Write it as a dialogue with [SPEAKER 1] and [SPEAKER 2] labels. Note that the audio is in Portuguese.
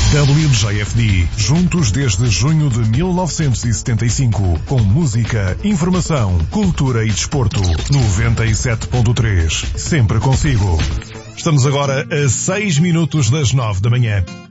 [SPEAKER 1] WJFD, juntos desde junho de 1975, com música, informação, cultura e desporto. 97.3, sempre consigo. Estamos agora a 6 minutos das 9 da manhã.